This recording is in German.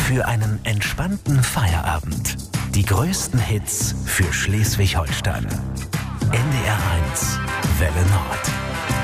für einen entspannten Feierabend. Die größten Hits für Schleswig-Holstein. NDR 1 Welle Nord.